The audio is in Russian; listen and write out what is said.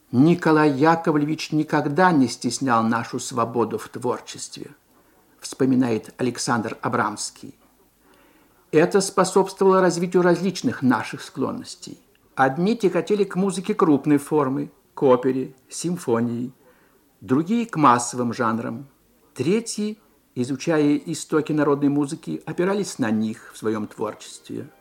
Николай Яковлевич никогда не стеснял нашу свободу в творчестве, вспоминает Александр Абрамский. Это способствовало развитию различных наших склонностей. Одни тяготели к музыке крупной формы, к опере, симфонии, другие к массовым жанрам, третьи, изучая истоки народной музыки, опирались на них в своем творчестве.